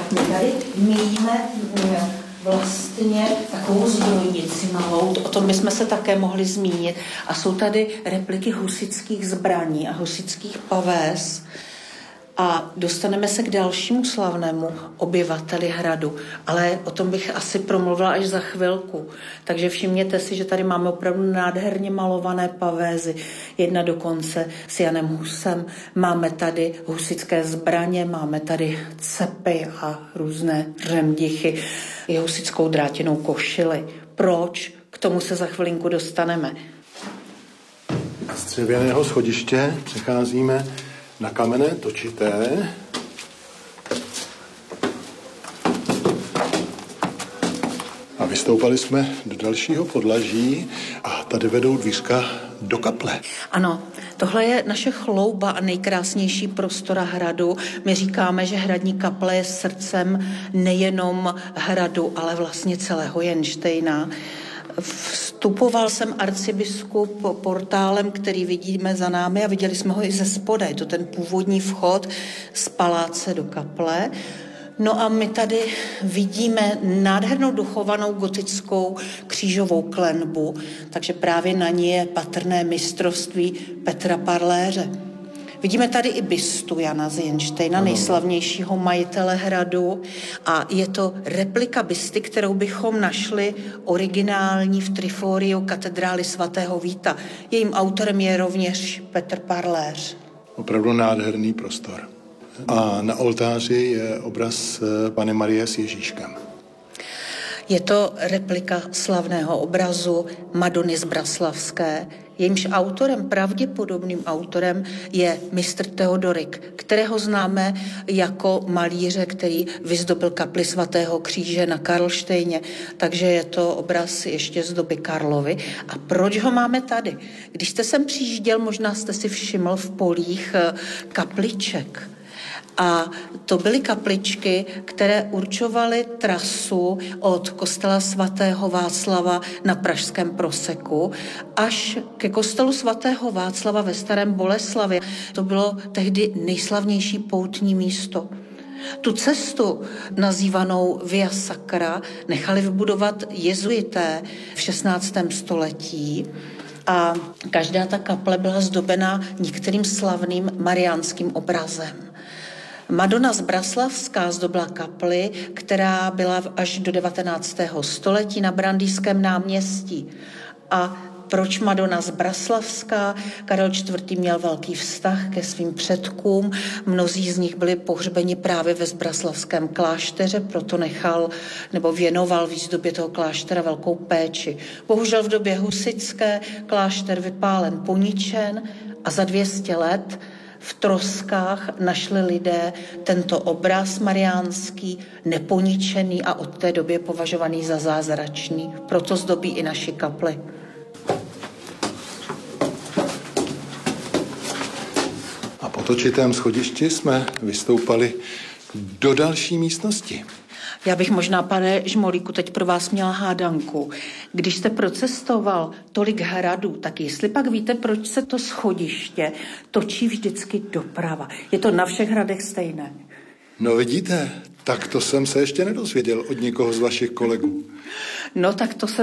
My tady míjíme vlastně takovou zbrojnici malou, o tom bychom se také mohli zmínit. A jsou tady repliky husitských zbraní a husitských pavés. A dostaneme se k dalšímu slavnému obyvateli hradu, ale o tom bych asi promluvila až za chvilku. Takže všimněte si, že tady máme opravdu nádherně malované pavézy, jedna dokonce s Janem Husem. Máme tady husitské zbraně, máme tady cepy a různé řemdichy i husitskou drátěnou košili. Proč? K tomu se za chvilinku dostaneme. Z dřevěného schodiště přecházíme na kamenné točité. A vystoupali jsme do dalšího podlaží a tady vedou dvířka do kaple. Ano, tohle je naše chlouba a nejkrásnější prostora hradu. My říkáme, že hradní kaple je srdcem nejenom hradu, ale vlastně celého Jenštejna. Vstupoval jsem arcibiskup portálem, který vidíme za námi a viděli jsme ho i ze spoda. Je to ten původní vchod z paláce do kaple. No a my tady vidíme nádhernou dochovanou gotickou křížovou klenbu, takže právě na ní je patrné mistrovství Petra Parléře. Vidíme tady i bystu Jana z Jenštejna, nejslavnějšího majitele hradu, a je to replika bysty, kterou bychom našli originální v trifóriu katedrály svatého Víta. Jejím autorem je rovněž Petr Parléř. Opravdu nádherný prostor. A na oltáři je obraz Panny Marie s Ježíškem. Je to replika slavného obrazu Madony Zbraslavské. Jejímž autorem, pravděpodobným autorem, je mistr Teodorik, kterého známe jako malíře, který vyzdobil kapli svatého kříže na Karlštejně. Takže je to obraz ještě z doby Karlovy. A proč ho máme tady? Když jste sem přijížděl, možná jste si všiml v polích kapliček. A to byly kapličky, které určovaly trasu od kostela svatého Václava na pražském Proseku až ke kostelu svatého Václava ve Starém Boleslavi. To bylo tehdy nejslavnější poutní místo. Tu cestu, nazývanou Via Sacra, nechali vybudovat jezuité v 16. století. A každá ta kaple byla zdobena některým slavným mariánským obrazem. Madona Zbraslavská zdobila kapli, která byla až do 19. století na Brandýském náměstí. A proč Madona Zbraslavská? Karel IV. Měl velký vztah ke svým předkům, mnozí z nich byli pohřbeni právě ve Zbraslavském klášteře, proto nechal nebo věnoval výzdobě toho kláštera velkou péči. Bohužel v době husitské klášter vypálen, poničen a za 200 let v troskách našli lidé tento obraz mariánský, neponičený a od té doby považovaný za zázračný. Proto zdobí i naši kapli. A po točitém schodišti jsme vystoupali do další místnosti. Já bych možná, pane Žmolíku, teď pro vás měla hádanku. Když jste procestoval tolik hradů, tak jestli pak víte, proč se to schodiště točí vždycky doprava. Je to na všech hradech stejné. No vidíte, tak to jsem se ještě nedozvěděl od někoho z vašich kolegů. No tak to se